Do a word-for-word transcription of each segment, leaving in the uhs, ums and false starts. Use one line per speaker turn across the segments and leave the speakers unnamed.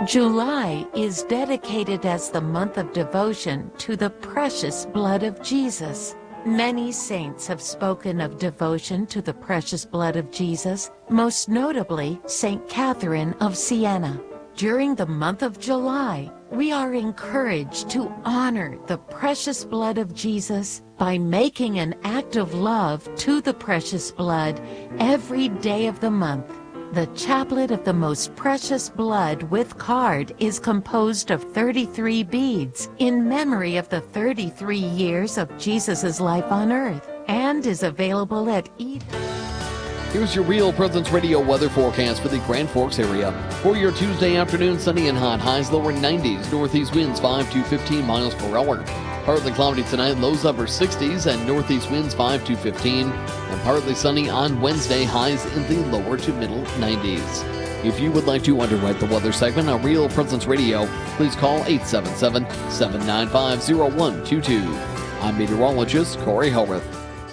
July is dedicated as the month of devotion to the precious blood of Jesus. Many saints have spoken of devotion to the precious blood of Jesus, most notably Saint Catherine of Siena. During the month of July, we are encouraged to honor the precious blood of Jesus by making an act of love to the precious blood every day of the month. The Chaplet of the Most Precious Blood with card is composed of thirty-three beads in memory of the thirty-three years of Jesus' life on earth and is available at each.
Here's your Real Presence Radio weather forecast for the Grand Forks area. For your Tuesday afternoon, sunny and hot, highs lower nineties, northeast winds five to fifteen miles per hour. Partly cloudy tonight, lows upper sixties, and northeast winds five to fifteen. And partly sunny on Wednesday, highs in the lower to middle nineties. If you would like to underwrite the weather segment on Real Presence Radio, please call eight seven seven, seven nine five, zero one two two. I'm meteorologist Corey Hellworth.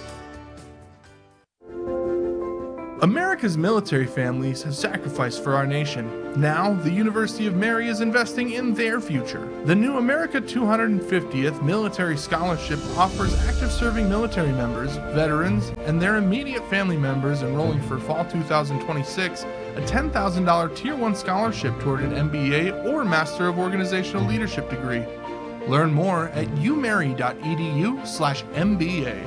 America's military families have sacrificed for our nation. Now, the University of Mary is investing in their future. The new America two hundred fiftieth Military Scholarship offers active serving military members, veterans, and their immediate family members enrolling for fall two thousand twenty-six a ten thousand dollars Tier one scholarship toward an M B A or Master of Organizational Leadership degree. Learn more at umary.edu slash MBA.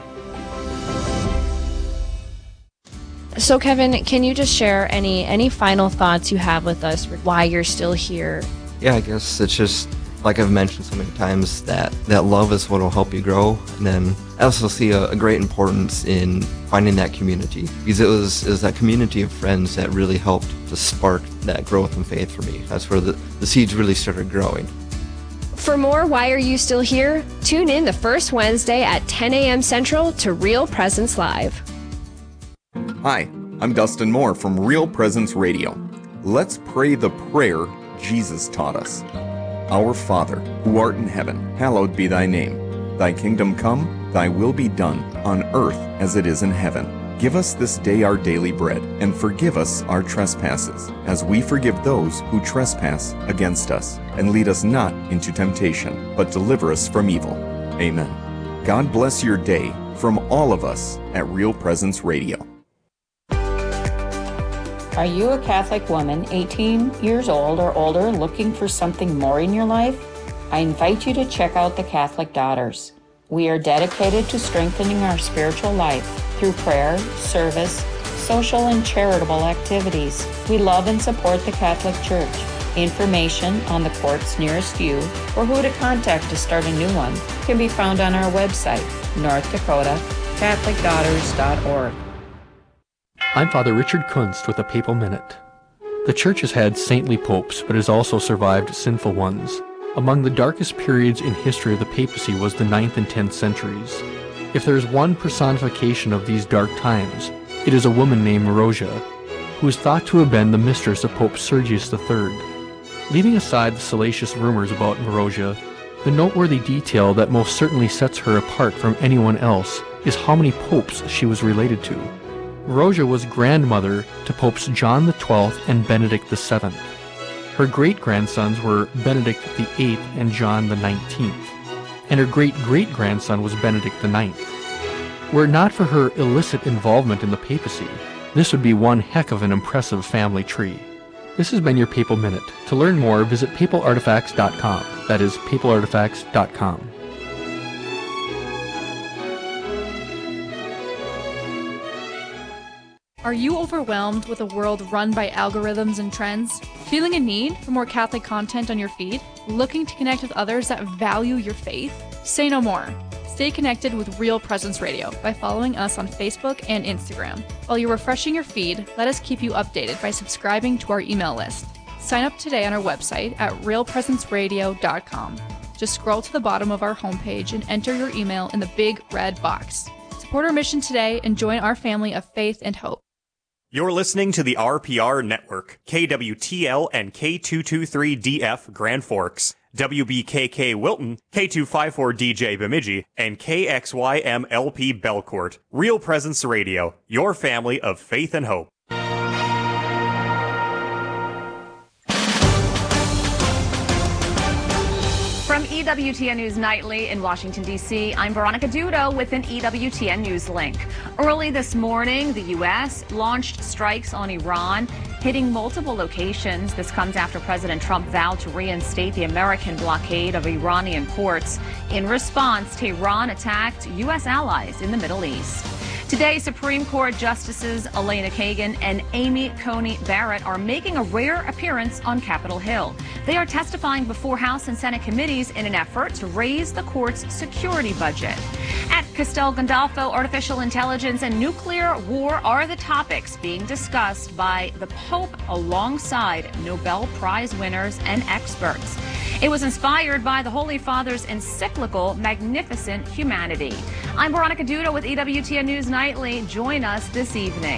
So Kevin, can you just share any any final thoughts you have with us, why you're still here?
Yeah, I guess it's just, like I've mentioned so many times, that, that love is what will help you grow. And then I also see a, a great importance in finding that community, because it was, it was that community of friends that really helped to spark that growth in faith for me. That's where the, the seeds really started growing.
For more Why Are You Still Here? Tune in the first Wednesday at ten a.m. Central to Real Presence Live.
Hi, I'm Dustin Moore from Real Presence Radio. Let's pray the prayer Jesus taught us. Our Father, who art in heaven, hallowed be thy name. Thy kingdom come, thy will be done, on earth as it is in heaven. Give us this day our daily bread, and forgive us our trespasses, as we forgive those who trespass against us. And lead us not into temptation, but deliver us from evil. Amen. God bless your day from all of us at Real Presence Radio.
Are you a Catholic woman, eighteen years old or older, looking for something more in your life? I invite you to check out the Catholic Daughters. We are dedicated to strengthening our spiritual life through prayer, service, social and charitable activities. We love and support the Catholic Church. Information on the courts nearest you or who to contact to start a new one can be found on our website, North Dakota Catholic Daughters dot org.
I'm Father Richard Kunst with a Papal Minute. The Church has had saintly popes, but has also survived sinful ones. Among the darkest periods in history of the papacy was the ninth and tenth centuries. If there is one personification of these dark times, it is a woman named Marozia, who is thought to have been the mistress of Pope Sergius the Third. Leaving aside the salacious rumors about Marozia, the noteworthy detail that most certainly sets her apart from anyone else is how many popes she was related to. Marozia was grandmother to Popes John the Twelfth and Benedict the Seventh. Her great-grandsons were Benedict the Eighth and John the Nineteenth, and her great-great-grandson was Benedict the Ninth. Were it not for her illicit involvement in the papacy, this would be one heck of an impressive family tree. This has been your Papal Minute. To learn more, visit papal artifacts dot com. That is papal artifacts dot com.
Are you overwhelmed with a world run by algorithms and trends? Feeling a need for more Catholic content on your feed? Looking to connect with others that value your faith? Say no more. Stay connected with Real Presence Radio by following us on Facebook and Instagram. While you're refreshing your feed, let us keep you updated by subscribing to our email list. Sign up today on our website at real presence radio dot com. Just scroll to the bottom of our homepage and enter your email in the big red box. Support our mission today and join our family of faith and hope.
You're listening to the R P R Network, K W T L and K two twenty-three D F Grand Forks, W B K K Wilton, K two fifty-four D J Bemidji, and K X Y M L P Belcourt. Real Presence Radio, your family of faith and hope.
E W T N News Nightly in Washington, D C, I'm Veronica Dudo with an E W T N News link. Early this morning, the U S launched strikes on Iran, hitting multiple locations. This comes after President Trump vowed to reinstate the American blockade of Iranian ports. In response, Tehran attacked U S allies in the Middle East. Today, Supreme Court Justices Elena Kagan and Amy Coney Barrett are making a rare appearance on Capitol Hill. They are testifying before House and Senate committees in an effort to raise the court's security budget. At Castel Gandolfo, artificial intelligence and nuclear war are the topics being discussed by the Pope alongside Nobel Prize winners and experts. It was inspired by the Holy Father's encyclical, Magnificent Humanity. I'm Veronica Dudo with E W T N News Nightly. Join us this evening.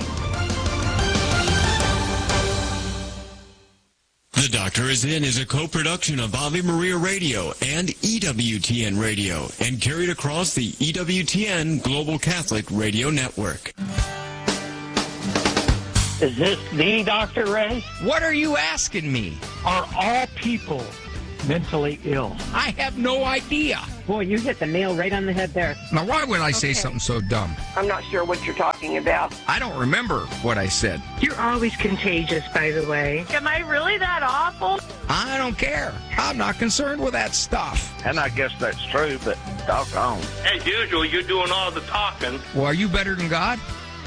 The Doctor Is In is a co-production of Ave Maria Radio and E W T N Radio and carried across the E W T N Global Catholic Radio Network.
Is this the Doctor Ray?
What are you asking me?
Are all people mentally ill?
I have no idea.
Boy, you hit the nail right on the head there.
Now, why would I say
Okay.
something so dumb?
I'm not sure what you're talking about.
I don't remember what I said.
You're always contagious, by the way. Am I really that awful?
I don't care. I'm not concerned with that stuff.
And I guess that's true, but doggone. As usual, you're doing all the talking.
Well, are you better than God?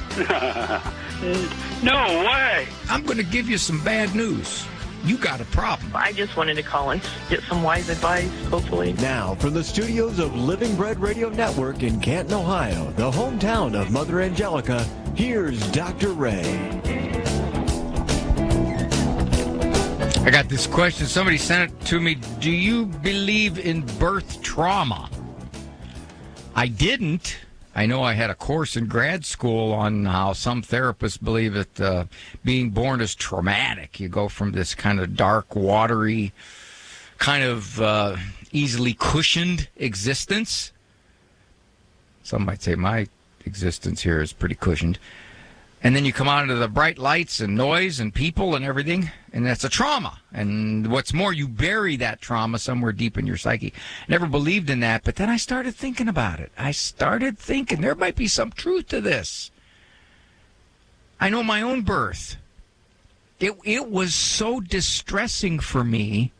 No way.
I'm going to give you some bad news. You got a problem.
I just wanted to call and get some wise advice, hopefully.
Now, from the studios of Living Bread Radio Network in Canton, Ohio, the hometown of Mother Angelica, here's Doctor Ray.
I got this question. Somebody sent it to me. Do you believe in birth trauma? I didn't. I know I had a course in grad school on how some therapists believe that uh, being born is traumatic. You go from this kind of dark, watery, kind of uh, easily cushioned existence. Some might say my existence here is pretty cushioned. And then you come out into the bright lights and noise and people and everything, and that's a trauma. And what's more, you bury that trauma somewhere deep in your psyche. Never believed in that, but then I started thinking about it. I started thinking there might be some truth to this. I know my own birth. It, it was so distressing for me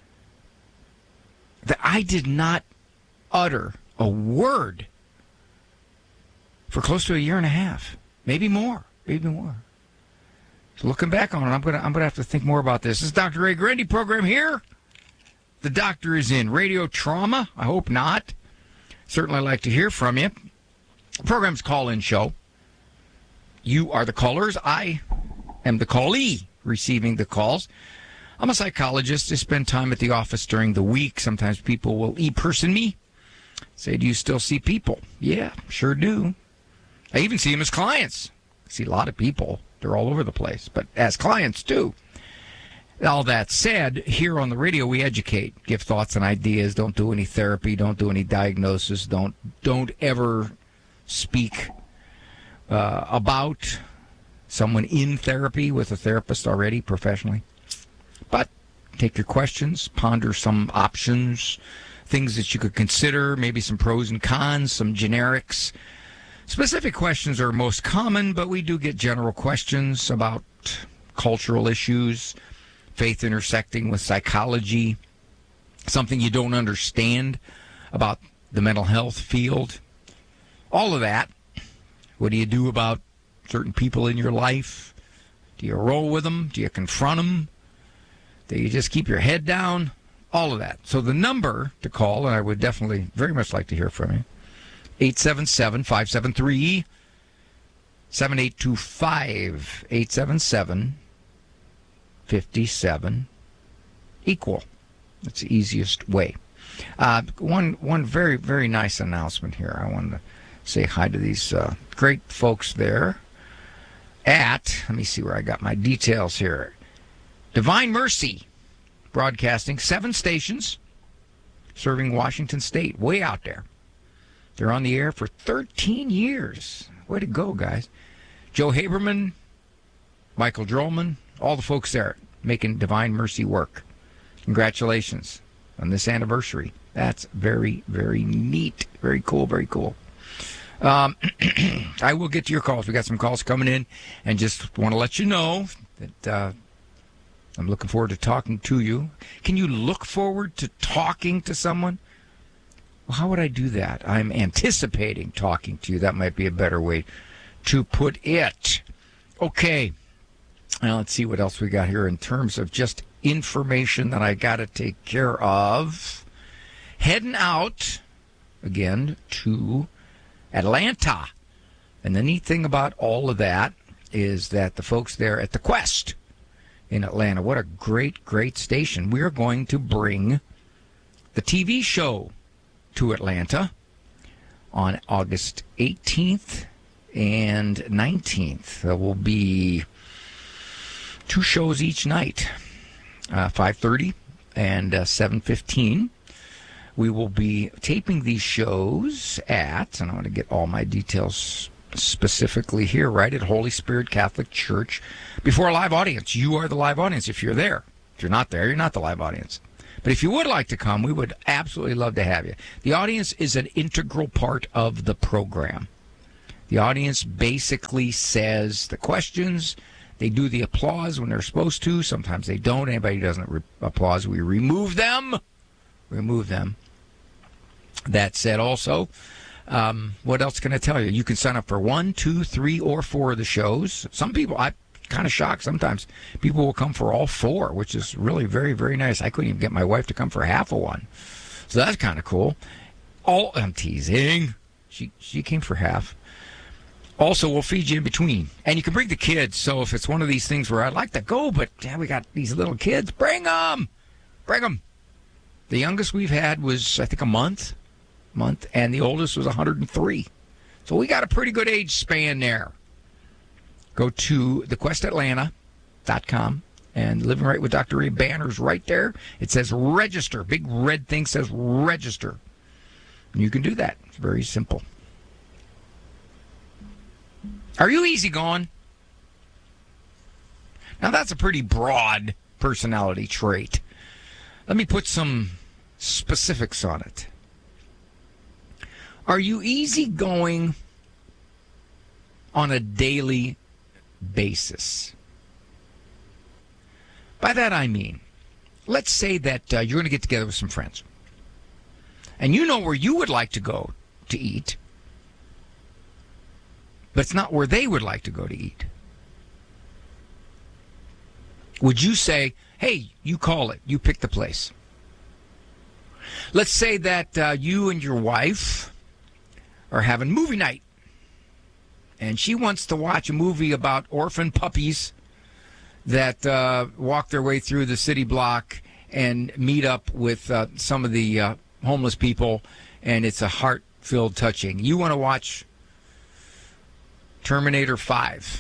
that I did not utter a word for close to a year and a half, maybe more. Maybe more. So looking back on it, I'm gonna I'm gonna have to think more about this. This is Doctor Ray Grandy program here. The doctor is in. Radio trauma? I hope not. Certainly like to hear from you. The program's call-in show. You are the callers. I am the callee receiving the calls. I'm a psychologist. I spend time at the office during the week. Sometimes people will e-person me. Say, do you still see people? Yeah, sure do. I even see them as clients. See a lot of people. They're all over the place, but as clients too. All that said, here on the radio we educate, give thoughts and ideas, don't do any therapy, don't do any diagnosis, don't don't ever speak uh, about someone in therapy with a therapist already professionally. But take your questions, ponder some options, things that you could consider, maybe some pros and cons, some generics. Specific questions are most common, but we do get general questions about cultural issues, faith intersecting with psychology, something you don't understand about the mental health field, all of that. What do you do about certain people in your life? Do you roll with them? Do you confront them? Do you just keep your head down? All of that. So the number to call, and I would definitely very much like to hear from you, eight seven seven, five seven three, seven eight two five, eight seven seven, five seven, equal. That's the easiest way. Uh, one one very, very nice announcement here. I wanted to say hi to these uh, great folks there at, let me see where I got my details here, Divine Mercy Broadcasting, seven stations serving Washington State, way out there. They're on the air for thirteen years. Way to go, guys. Joe Haberman, Michael Drollman, all the folks there making Divine Mercy work. Congratulations on this anniversary. That's very, very neat. Very cool, very cool. Um, I will get to your calls. We got some calls coming in, and just want to let you know that uh, I'm looking forward to talking to you. Can you look forward to talking to someone? Well, how would I do that? I'm anticipating talking to you. That might be a better way to put it. Okay. Now, let's see what else we got here in terms of just information that I got to take care of. Heading out, again, to Atlanta. And the neat thing about all of that is that the folks there at the Quest in Atlanta, what a great, great station. We're going to bring the T V show to Atlanta on August eighteenth and nineteenth. There will be two shows each night, uh, five thirty and uh, seven fifteen. We will be taping these shows at, and I want to get all my details specifically here, right, at Holy Spirit Catholic Church before a live audience. You are the live audience if you're there. If you're not there, you're not the live audience. But if you would like to come, we would absolutely love to have you. The audience is an integral part of the program. The audience basically says the questions. They do the applause when they're supposed to. Sometimes they don't. Anybody who doesn't re- applause, we remove them. Remove them. That said, also, um, what else can I tell you? You can sign up for one, two, three, or four of the shows. Some people, I'm kind of shocked. Sometimes people will come for all four, which is really very, very nice. I couldn't even get my wife to come for half of one. So that's kind of cool. All I'm teasing. She she came for half. Also, we'll feed you in between. And you can bring the kids. So if it's one of these things where I'd like to go, but yeah, we got these little kids, bring them. Bring them. The youngest we've had was, I think, a month. month, and the oldest was one hundred three. So we got a pretty good age span there. Go to the quest atlanta dot com, and Living Right with Doctor Ray banner's right there. It says register. Big red thing says register. And you can do that. It's very simple. Are you easygoing? Now, that's a pretty broad personality trait. Let me put some specifics on it. Are you easygoing on a daily basis? By that I mean, let's say that uh, you're going to get together with some friends, and you know where you would like to go to eat, but it's not where they would like to go to eat. Would you say, hey, you call it, you pick the place? Let's say that uh, you and your wife are having movie night, and she wants to watch a movie about orphan puppies that uh, walk their way through the city block and meet up with uh, some of the uh, homeless people, and it's a heart-filled touching. You want to watch Terminator five.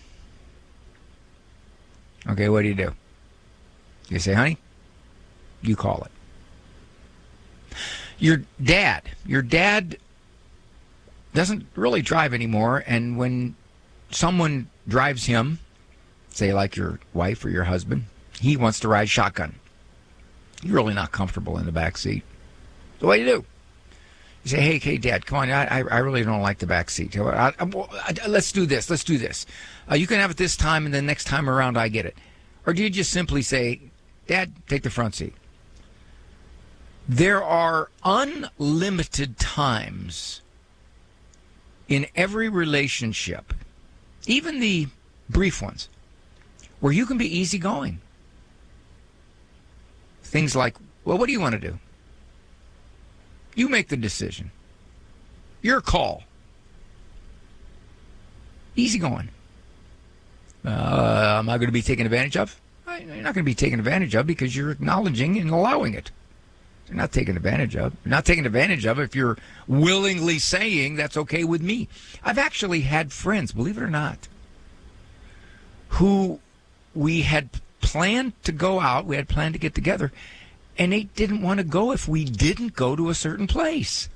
Okay, what do you do? You say, honey, you call it. Your dad, your dad doesn't really drive anymore, and when someone drives him, say like your wife or your husband, he wants to ride shotgun. You're really not comfortable in the back seat. So what do you do? You say, hey, hey, Dad, come on, I, I really don't like the back seat. I, I, I, let's do this, let's do this. Uh, you can have it this time, and then next time around I get it. Or do you just simply say, Dad, take the front seat? There are unlimited times in every relationship, even the brief ones, where you can be easygoing. Things like, well, what do you want to do? You make the decision. Your call. Easygoing. Uh, am I going to be taken advantage of? You're not going to be taken advantage of because you're acknowledging and allowing it. You're not taking advantage of. You're not taking advantage of if you're willingly saying that's okay with me. I've actually had friends, believe it or not, who we had planned to go out, we had planned to get together, and they didn't want to go if we didn't go to a certain place.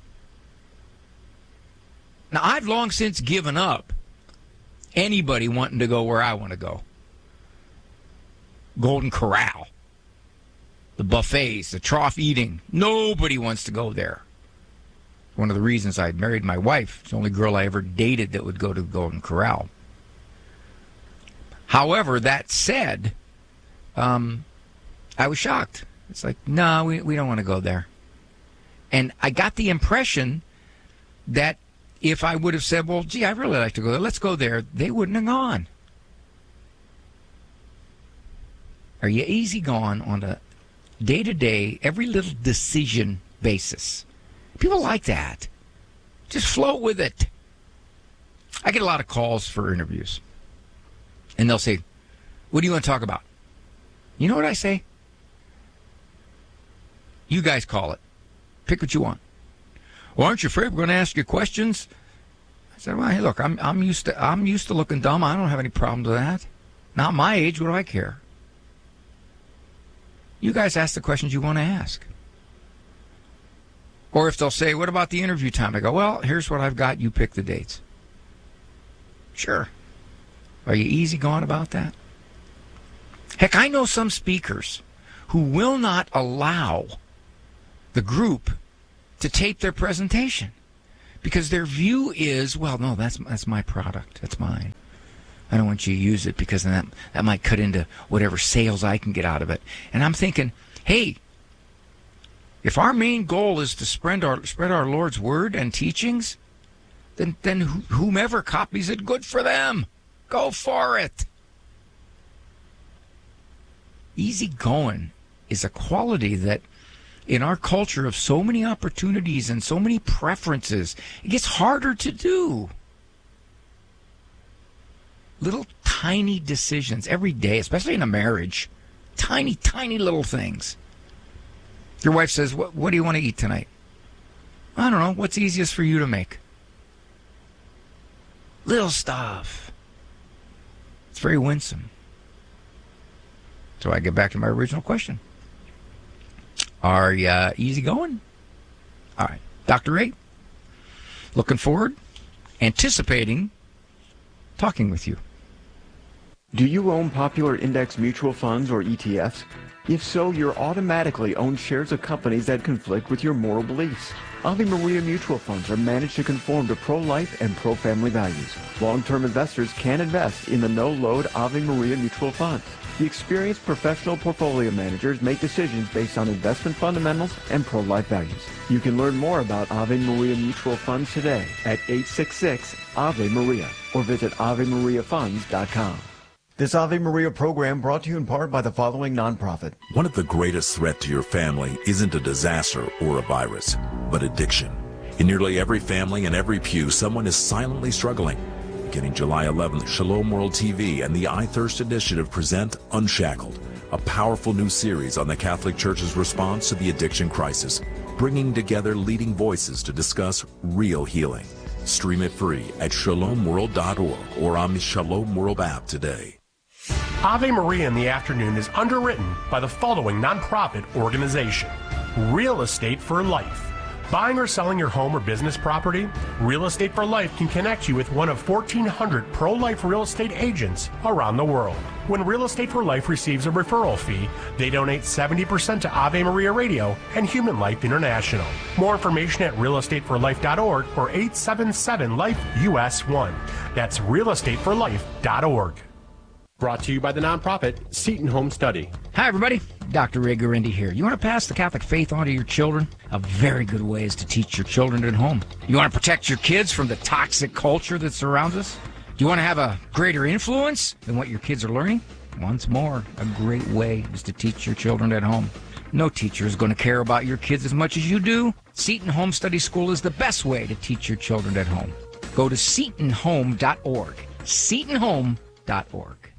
Now, I've long since given up anybody wanting to go where I want to go. Golden Corral. the buffets, the trough eating. Nobody wants to go there. One of the reasons I married my wife. It's the only girl I ever dated that would go to the Golden Corral. However, that said, um, I was shocked. It's like, no, we, we don't want to go there. And I got the impression that if I would have said, well, gee, I'd really like to go there, let's go there, they wouldn't have gone. Are you easy going on a day-to-day, every little decision basis? People like that. Just float with it. I get a lot of calls for interviews. And they'll say, what do you want to talk about? You know what I say? You guys call it. Pick what you want. Well, aren't you afraid we're going to ask you questions? I said, well, hey, look, I'm I'm used to I'm used to looking dumb. I don't have any problem with that. Not my age. What do I care? You guys ask the questions you want to ask. Or if they'll say, what about the interview time? I go, well, here's what I've got. You pick the dates. Sure. Are you easygoing about that? Heck, I know some speakers who will not allow the group to tape their presentation because their view is, well, no, that's that's my product. That's mine. I don't want you to use it because that, that might cut into whatever sales I can get out of it. And I'm thinking, hey, if our main goal is to spread our, spread our Lord's word and teachings, then, then whomever copies it, good for them. Go for it. Easy going is a quality that in our culture of so many opportunities and so many preferences, it gets harder to do. Little tiny decisions every day, especially in a marriage. Tiny, tiny little things. Your wife says, what, what do you want to eat tonight? I don't know. What's easiest for you to make? Little stuff. It's very winsome. So I get back to my original question. Are you uh, easy going? All right. Doctor Ray, looking forward, anticipating talking with you.
Do you own popular index mutual funds or E T Fs? If so, you're automatically own shares of companies that conflict with your moral beliefs. Ave Maria mutual funds are managed to conform to pro-life and pro-family values. Long-term investors can invest in the no-load Ave Maria mutual funds. The experienced professional portfolio managers make decisions based on investment fundamentals and pro-life values. You can learn more about Ave Maria mutual funds today at eight six six Ave Maria or visit ave maria funds dot com. This Ave Maria program brought to you in part by the following nonprofit.
One of the greatest threats to your family isn't a disaster or a virus, but addiction. In nearly every family and every pew, someone is silently struggling. Beginning July eleventh, Shalom World T V and the I Thirst Initiative present Unshackled, a powerful new series on the Catholic Church's response to the addiction crisis, bringing together leading voices to discuss real healing. Stream it free at shalom world dot org or on the Shalom World app today.
Ave Maria in the Afternoon is underwritten by the following nonprofit organization: Real Estate for Life. Buying or selling your home or business property? Real Estate for Life can connect you with one of fourteen hundred pro-life real estate agents around the world. When Real Estate for Life receives a referral fee, they donate seventy percent to Ave Maria Radio and Human Life International. More information at real estate for life dot org or eight seven seven life U S one. That's real estate for life dot org. Brought to you by the nonprofit Seton Home Study.
Hi, everybody. Doctor Ray Guarendi here. You want to pass the Catholic faith on to your children? A very good way is to teach your children at home. You want to protect your kids from the toxic culture that surrounds us? Do you want to have a greater influence than what your kids are learning? Once more, a great way is to teach your children at home. No teacher is going to care about your kids as much as you do. Seton Home Study School is the best way to teach your children at home. Go to seton home dot org. seton home dot org.